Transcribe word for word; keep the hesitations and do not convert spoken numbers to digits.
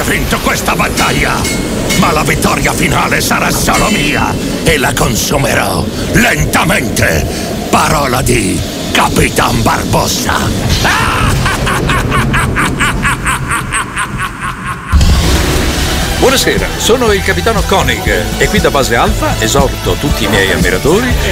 vinto questa battaglia, ma la vittoria finale sarà solo mia e la consumerò lentamente. Parola di Capitan Barbossa. Buonasera, sono il capitano Koenig e qui da Base Alfa esorto tutti i miei ammiratori